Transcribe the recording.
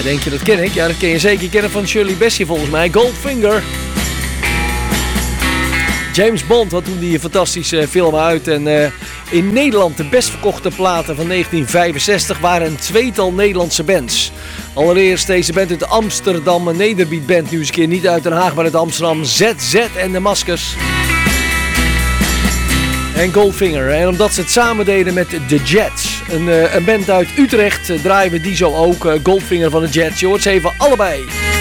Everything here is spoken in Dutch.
Denk je, dat ken ik? Ja, dat ken je zeker. Je kent het van Shirley Bassey volgens mij. Goldfinger. James Bond had toen die fantastische film uit. En in Nederland de best verkochte platen van 1965 waren een tweetal Nederlandse bands. Allereerst deze band uit Amsterdam, een Nederbeat band. Nu eens een keer niet uit Den Haag, maar uit Amsterdam. ZZ en de Maskers. En Goldfinger. En omdat ze het samen deden met The Jets. Een band uit Utrecht draaien we die zo ook. Goldfinger van de Jets. Je hoort ze even allebei.